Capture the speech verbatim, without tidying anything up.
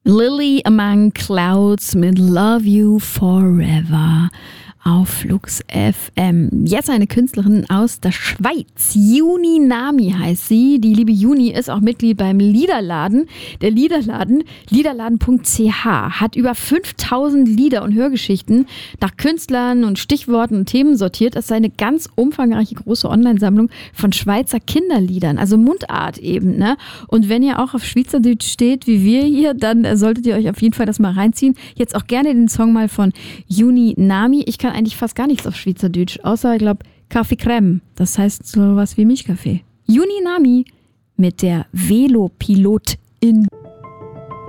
Lily Among Clouds mit Love You Forever auf Flux F M. Jetzt eine Künstlerin aus der Schweiz. Juni Nami heißt sie. Die liebe Juni ist auch Mitglied beim Liederladen. Der Liederladen, liederladen punkt c h, hat über fünftausend Lieder und Hörgeschichten nach Künstlern und Stichworten und Themen sortiert. Das ist eine ganz umfangreiche große Online-Sammlung von Schweizer Kinderliedern, also Mundart eben, ne? Und wenn ihr auch auf Schweizerdeutsch steht, wie wir hier, dann solltet ihr euch auf jeden Fall das mal reinziehen. Jetzt auch gerne den Song mal von Juni Nami. Ich kann eigentlich fast gar nichts auf Schweizerdeutsch, außer, ich glaube, Kaffee Crème. Das heißt sowas wie Milchkaffee. Juni Nami mit der Velopilotin.